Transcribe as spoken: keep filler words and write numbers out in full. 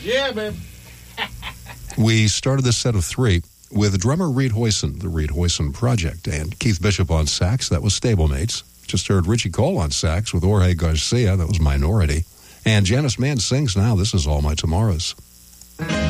Yeah, babe. We started this set of three with drummer Reed Hoyson, the Reed Hoyson Project, and Keith Bishop on sax. That was Stablemates. Just heard Richie Cole on sax with Jorge Garcia. That was Minority. And Janice Mann sings now. This is All My Tomorrows.